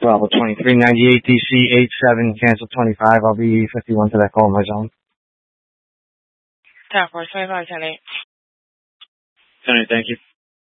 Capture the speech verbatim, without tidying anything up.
Bravo twenty-three ninety-eight D C eight seven, cancel twenty-five. I'll be fifty-one to that call in my zone. ten four twenty-five, ten eight. ten eight, thank you.